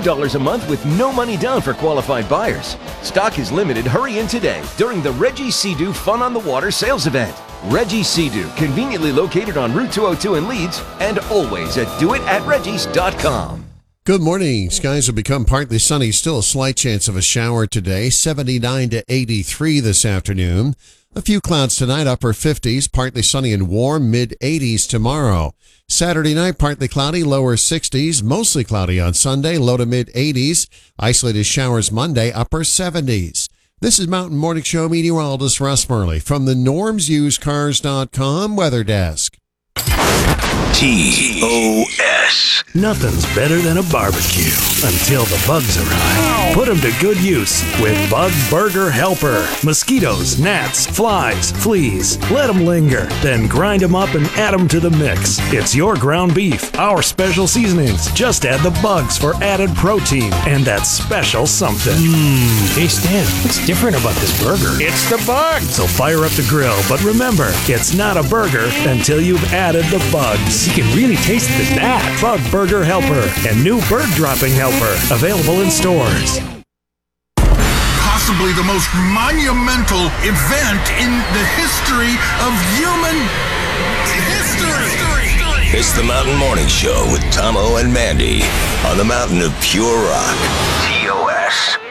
$2 a month with no money down for qualified buyers. Stock is limited. Hurry in today during the Reggie Sea-Doo Fun on the Water sales event. Reggie Sea-Doo, conveniently located on Route 202 in Leeds and always at doitatreggies.com. Good morning. Skies will become partly sunny. Still a slight chance of a shower today. 79 to 83 this afternoon. A few clouds tonight, upper 50s. Partly sunny and warm, mid 80s tomorrow. Saturday night, partly cloudy, lower 60s. Mostly cloudy on Sunday, low to mid 80s. Isolated showers Monday, upper 70s. This is Mountain Morning Show meteorologist Russ Murley from the NormsUseCars.com Weather Desk. TOS. Nothing's better than a barbecue until the bugs arrive. Put them to good use with Bug Burger Helper. Mosquitoes, gnats, flies, fleas. Let them linger. Then grind them up and add them to the mix. It's your ground beef, our special seasonings. Just add the bugs for added protein and that special something. Hey Stan, what's different about this burger? It's the bugs. So fire up the grill. But remember, it's not a burger until you've added the bugs. You can really taste the gnat. Bug Burger Helper and new bird dropping helper available in stores. Possibly the most monumental event in the history of human history. It's the Mountain Morning Show with Tomo and Mandy on the mountain of pure rock. TOS.